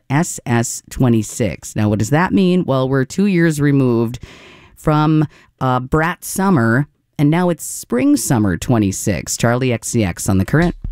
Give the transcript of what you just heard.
SS26. Now, what does that mean? Well, we're 2 years removed from Brat Summer, and now it's Spring Summer 26. Charlie XCX on The Current.